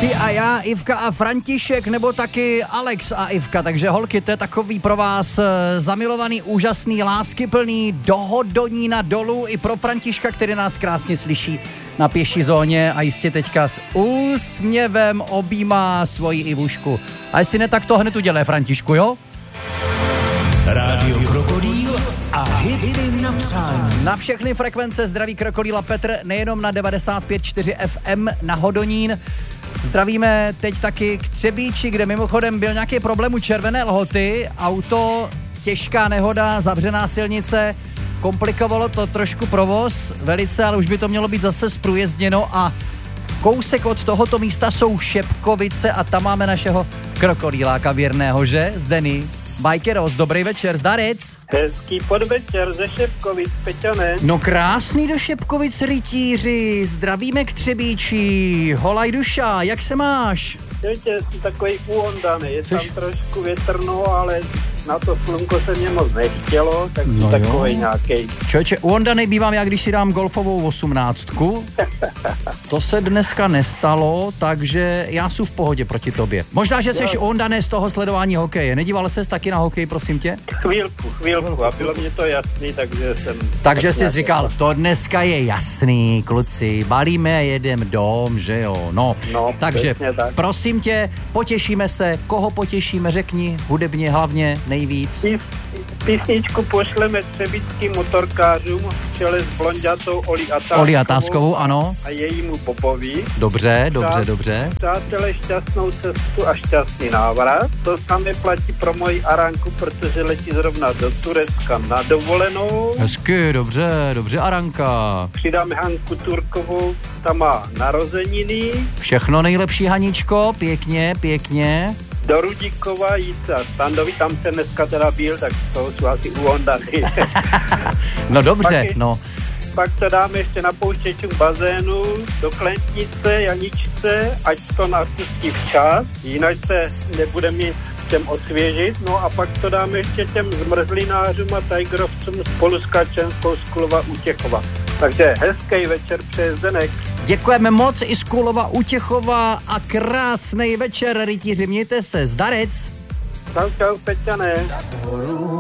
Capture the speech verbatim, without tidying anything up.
Ty a já, Ivka a František, nebo taky Alex a Ivka, takže holky, to je takový pro vás zamilovaný, úžasný, láskyplný dohodonína dolů i pro Františka, který nás krásně slyší na pěší zóně a jistě teďka s úsměvem objímá svoji Ivušku. A jestli ne, tak to hned udělej, Františku, jo? Rádio Krokodýl a hity na přání. Na všechny frekvence zdraví Krokodýla Petr, nejenom na devadesát pět čtyři F M na Hodonín. Zdravíme teď taky k Třebíči, kde mimochodem byl nějaký problém u Červené Lhoty. Auto, těžká nehoda, zavřená silnice, komplikovalo to trošku provoz, velice, ale už by to mělo být zase zprůjezdněno a kousek od tohoto místa jsou Šepkovice a tam máme našeho krokodýláka věrného, že? Zdeny. Bajkeros, dobrý večer, zdarec. Hezký podvečer ze Šepkovic, Peťané. No krásný do Šepkovic, rytíři, zdravíme k Třebíči. Holaj duša, jak se máš? Víte, jsem takový uondaný, je Což? tam trošku větrno, ale na to slunko se mě moc nechtělo, tak No jsem takový nějaký. Člověče, uondanej bývám já, když si dám golfovou osmnáctku. To se dneska nestalo, takže já jsem v pohodě proti tobě. Možná, že jsi uondaný z toho sledování hokeje. Nedíval ses taky na hokej, prosím tě? Chvílku, chvílku a bylo mě to jasný, takže jsem... Takže jsi říkal, to dneska je jasný, kluci, balíme, jedem dom, že jo, no. No, takže tak. prosím tě, potěšíme se, koho potěšíme, řekni, hudebně hlavně nejvíc. Pís, písničku pošleme třebickým motorkářům v čele s blonďatou Oli Atáskovou. Oli Atáskovou, ano. A jejímu Bobovi. Dobře, dobře, Přát- dobře. Přátelé, šťastnou cestu a šťastný návrat. To samé platí pro moji Aranku, protože letí zrovna do Turecka na dovolenou. Hezky, dobře, dobře, Aranka. Přidáme Hanku Turkovou, ta má narozeniny. Všechno nejlepší, Haničko, pěkně, pěkně. Do Rudíkova jít a Standovi, tam se dneska teda byl, tak to jsou asi uondaný. No dobře, Pak, no. Pak to dáme ještě na pouštěčům bazénu, do Klentnice, Janičce, ať to napustí včas, jinak se nebude mít těm osvěžit. No a pak to dáme ještě těm zmrzlinářům a tajgrovcům spolu s Kačenskou z Kulova Utěchova. Takže hezký večer přeje Zdenek. Děkujeme moc i z Kulova Utěchova a krásný večer, rytíři, mějte se, zdarec. Čau, čau, Peťané.